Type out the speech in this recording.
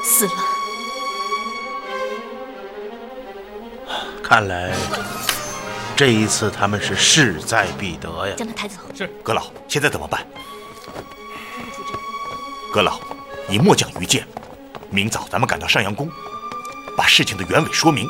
死了。 看来这一次他们是势在必得呀。 将他抬走。 是。 阁老，现在怎么办？阁老，你末将愚见，明早咱们赶到上阳宫，把事情的原委说明，